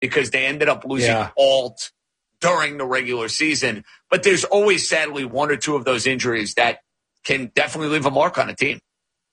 because they ended up losing Alt during the regular season. But there's always, sadly, one or two of those injuries that can definitely leave a mark on a team.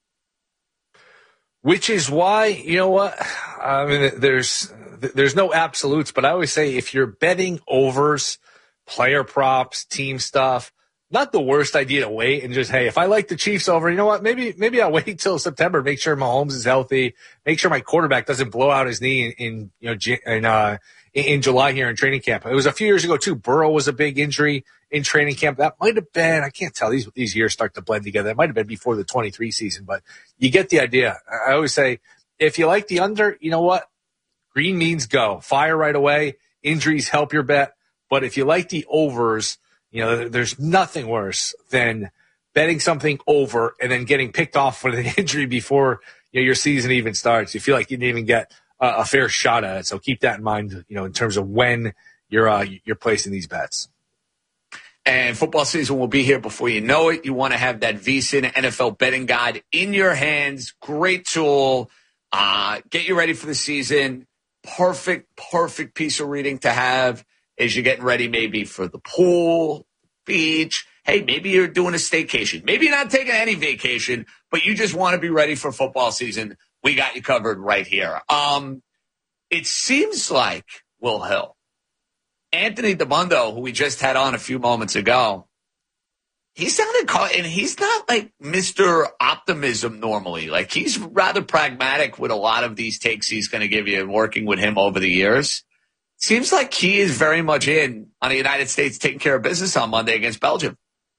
Which is why, you know what? I mean, there's no absolutes, but I always say if you're betting overs, player props, team stuff, not the worst idea to wait and just, hey, if I like the Chiefs over, you know what? Maybe I'll wait till September, make sure Mahomes is healthy, make sure my quarterback doesn't blow out his knee in July here in training camp. It was a few years ago too. Burrow was a big injury in training camp. That might have been, I can't tell, these years start to blend together. It might have been before the 23 season, but you get the idea. I always say, if you like the under, you know what? Green means go. Fire right away. Injuries help your bet. But if you like the overs, you know, there's nothing worse than betting something over and then getting picked off with an injury before, you know, your season even starts. You feel like you didn't even get a fair shot at it. So keep that in mind, you know, in terms of when you're placing these bets. And football season will be here before you know it. You want to have that VSiN NFL betting guide in your hands. Great tool. Get you ready for the season. Perfect piece of reading to have as you're getting ready maybe for the pool, beach. Hey, maybe you're doing a staycation. Maybe you're not taking any vacation, but you just want to be ready for football season. We got you covered right here. It seems like, Will Hill, Anthony DeMundo, who we just had on a few moments ago, he sounded and he's not like Mr. Optimism normally. Like, he's rather pragmatic with a lot of these takes he's going to give you, working with him over the years. Seems like he is very much in on the United States taking care of business on Monday against Belgium.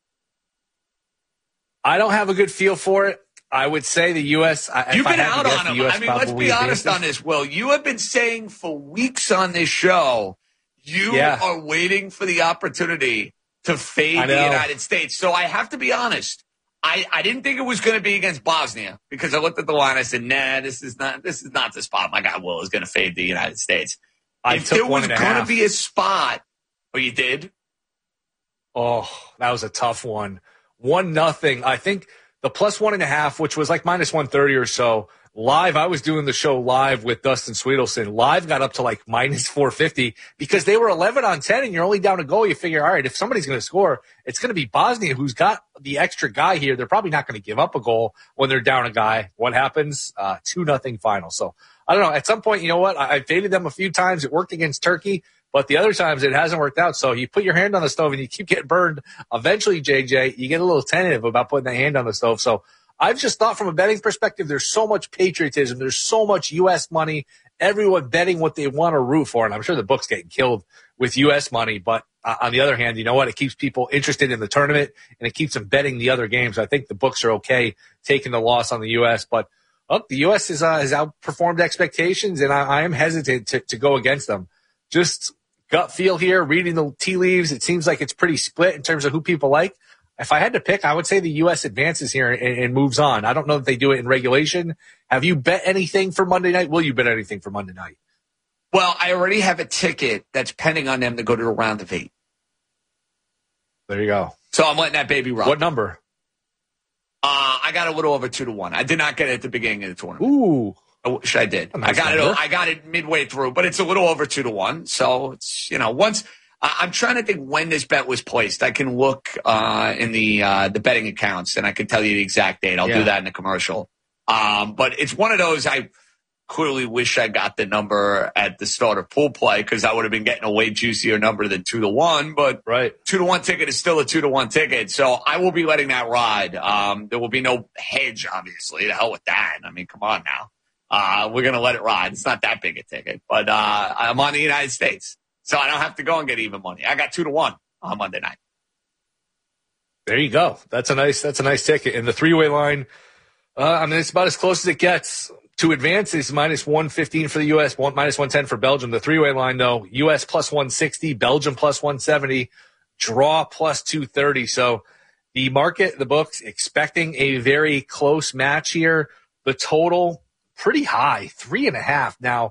I don't have a good feel for it. I would say the U.S. You've been out on him. I mean, let's be honest on this, Will. You have been saying for weeks on this show, you are waiting for the opportunity to fade the United States. So I have to be honest. I didn't think it was going to be against Bosnia because I looked at the line. I said, nah, this is not the spot my guy Will is going to fade the United States. If there was going to be a spot, you did? Oh, that was a tough one. 1-0. I think the plus 1.5, which was like minus 130 or so. Live, I was doing the show live with Dustin Sweetelson. Live got up to like minus 450 because they were 11 on 10 and you're only down a goal. You figure, all right, if somebody's going to score, it's going to be Bosnia who's got the extra guy here. They're probably not going to give up a goal when they're down a guy. What happens? 2-0 final. So I don't know. At some point, you know what? I faded them a few times. It worked against Turkey, but the other times it hasn't worked out. So you put your hand on the stove and you keep getting burned. Eventually, JJ, you get a little tentative about putting the hand on the stove. So I've just thought from a betting perspective, there's so much patriotism. There's so much U.S. money. Everyone betting what they want to root for. And I'm sure the book's getting killed with U.S. money. But on the other hand, you know what? It keeps people interested in the tournament and it keeps them betting the other games. I think the books are okay taking the loss on the U.S. But the U.S. has outperformed expectations, and I am hesitant to go against them. Just gut feel here, reading the tea leaves, it seems like it's pretty split in terms of who people like. If I had to pick, I would say the U.S. advances here and moves on. I don't know if they do it in regulation. Have you bet anything for Monday night? Will you bet anything for Monday night? Well, I already have a ticket that's pending on them to go to a round of 8. There you go. So I'm letting that baby rock. What number? I got a little over 2-1. I did not get it at the beginning of the tournament. Ooh. I wish I did. I got it midway through, but it's a little over 2-1. So it's, once I'm trying to think when this bet was placed. I can look in the betting accounts and I can tell you the exact date. I'll do that in the commercial. But it's one of those I clearly wish I got the number at the start of pool play because I would have been getting a way juicier number than 2-1. But 2-1 ticket is still a 2-1 ticket. So I will be letting that ride. There will be no hedge, obviously. The hell with that. I mean, come on now. We're going to let it ride. It's not that big a ticket. But I'm on the United States. So I don't have to go and get even money. I got 2-1 on Monday night. There you go. That's a nice ticket. And the 3-way line, it's about as close as it gets. To advance is minus 115 for the U.S., minus 110 for Belgium. The 3-way line, though, U.S. plus 160, Belgium plus 170, draw plus 230. So the market, the books, expecting a very close match here. The total, pretty high, 3.5. Now,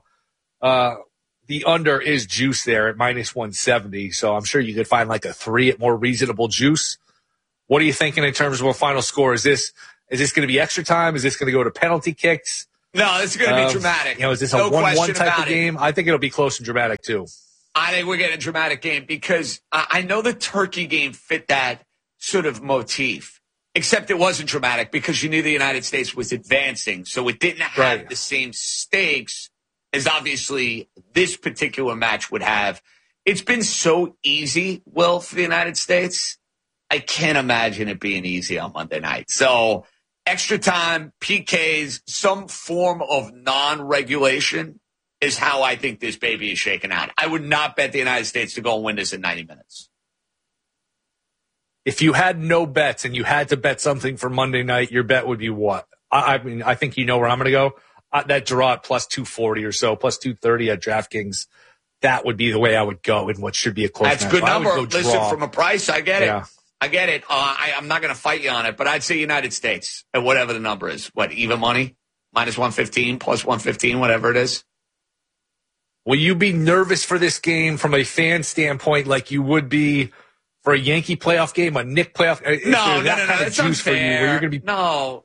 the under is juice there at minus 170. So I'm sure you could find like a 3 at more reasonable juice. What are you thinking in terms of a final score? Is this going to be extra time? Is this going to go to penalty kicks? No, it's going to be dramatic. Is this a 1-1 type of game? I think it'll be close and dramatic, too. I think we're getting a dramatic game because I know the Turkey game fit that sort of motif, except it wasn't dramatic because you knew the United States was advancing, so it didn't have the same stakes as obviously this particular match would have. It's been so easy, Will, for the United States. I can't imagine it being easy on Monday night. So extra time, PKs, some form of non-regulation is how I think this baby is shaking out. I would not bet the United States to go and win this in 90 minutes. If you had no bets and you had to bet something for Monday night, your bet would be what? I mean, I think you know where I'm going to go. That draw at plus 240 or so, plus 230 at DraftKings. That would be the way I would go in what should be a close match. That's a good number. Listen, from a price, I get it. I get it. I'm not going to fight you on it, but I'd say United States at whatever the number is. What, even money? Minus 115, plus 115, whatever it is. Will you be nervous for this game from a fan standpoint like you would be for a Yankee playoff game, a Knick playoff? No. It's unfair. For you where you're going to be... No.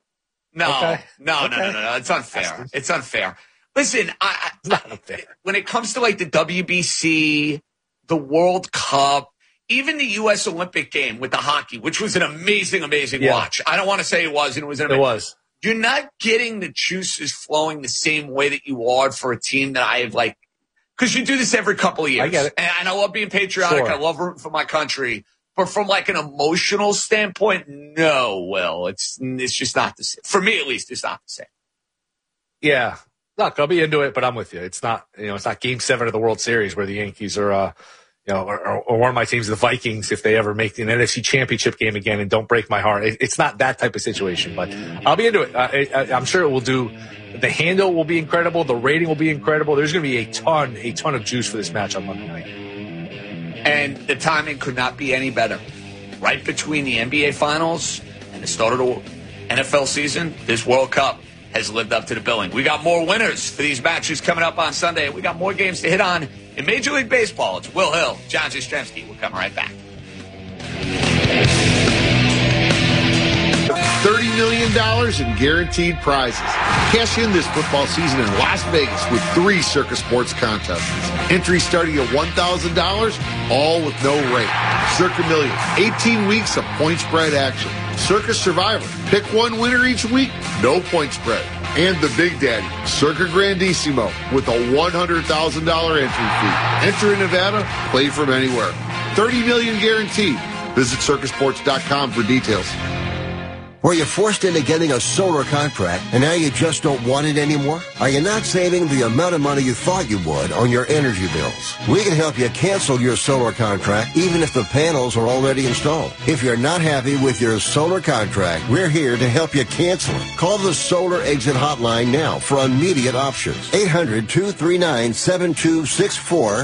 It's unfair. It's unfair. Listen, when it comes to like the WBC, the World Cup, even the U.S. Olympic game with the hockey, which was an amazing watch. I don't want to say it wasn't. It was. You're not getting the juices flowing the same way that you are for a team that I have like, because you do this every couple of years. I get it. And I love being patriotic. Sure. I love rooting for my country. But from like an emotional standpoint, no, Will, it's just not the same. For me, at least, it's not the same. Yeah. Look, I'll be into it, but I'm with you. It's not, it's not Game 7 of the World Series where the Yankees are, or one of my teams, the Vikings, if they ever make the NFC Championship game again, and don't break my heart. It's not that type of situation, but I'll be into it. I'm sure it will do. The handle will be incredible. The rating will be incredible. There's going to be a ton of juice for this match on Monday night. And the timing could not be any better. Right between the NBA Finals and the start of the NFL season, this World Cup has lived up to the billing. We got more winners for these matches coming up on Sunday. We got more games to hit on in Major League Baseball. It's Will Hill, John Jastrzemski. We'll come right back. $30 million in guaranteed prizes. Cash in this football season in Las Vegas with 3 Circus Sports contests. Entry starting at $1,000, all with no rate. Circa Million, 18 weeks of point spread action. Circus Survivor, pick one winner each week, no point spread. And the Big Daddy, Circa Grandissimo, with a $100,000 entry fee. Enter in Nevada, play from anywhere. $30 million guaranteed. Visit circusports.com for details. Were you forced into getting a solar contract and now you just don't want it anymore? Are you not saving the amount of money you thought you would on your energy bills? We can help you cancel your solar contract even if the panels are already installed. If you're not happy with your solar contract, we're here to help you cancel it. Call the Solar Exit Hotline now for immediate options. 800-239-7264.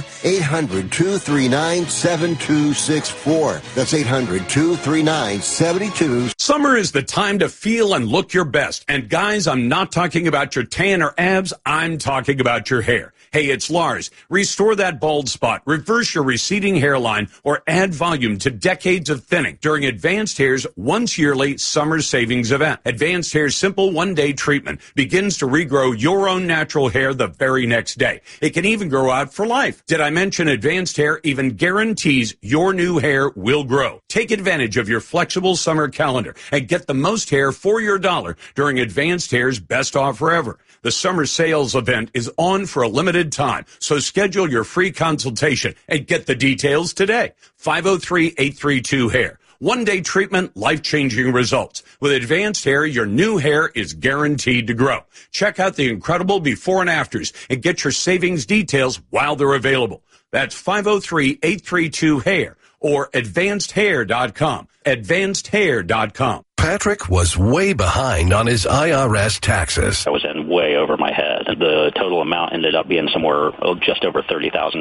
800-239-7264. That's 800-239-7264. Summer is the time to feel and look your best. And guys, I'm not talking about your tan or abs. I'm talking about your hair. Hey, it's Lars. Restore that bald spot, reverse your receding hairline, or add volume to decades of thinning during Advanced Hair's once yearly summer savings event. Advanced Hair's simple one-day treatment begins to regrow your own natural hair the very next day. It can even grow out for life. Did I mention Advanced Hair even guarantees your new hair will grow? Take advantage of your flexible summer calendar and get the most hair for your dollar during Advanced Hair's best offer ever. The summer sales event is on for a limited time, so schedule your free consultation and get the details today. 503-832-HAIR. One-day treatment, life-changing results. With Advanced Hair, your new hair is guaranteed to grow. Check out the incredible before and afters and get your savings details while they're available. That's 503-832-HAIR or advancedhair.com. Advancedhair.com. Patrick was way behind on his IRS taxes. I was in way over my head. The total amount ended up being somewhere just over $30,000.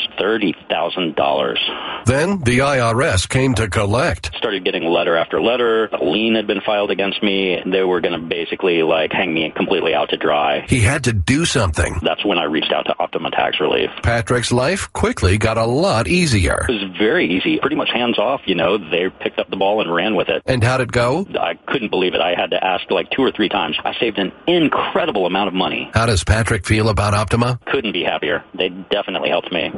$30,000. Then the IRS came to collect. Started getting letter after letter. A lien had been filed against me. They were going to basically hang me completely out to dry. He had to do something. That's when I reached out to Optima Tax Relief. Patrick's life quickly got a lot easier. It was very easy. Pretty much hands off, They picked up the ball and ran with it. And how'd it go? I couldn't believe it. I had to ask 2 or 3 times. I saved an incredible amount amount of money. How does Patrick feel about Optima? Couldn't be happier. They definitely helped me.